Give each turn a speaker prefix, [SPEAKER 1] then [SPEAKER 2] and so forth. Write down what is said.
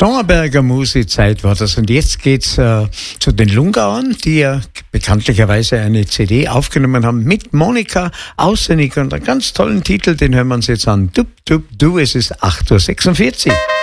[SPEAKER 1] Donnerberger Musikzeit war das. Und jetzt geht's zu den Lungauern, die ja bekanntlicherweise eine CD aufgenommen haben mit Monika Außenick und einen ganz tollen Titel, den hören wir uns jetzt an. Du, es ist 8:46 Uhr.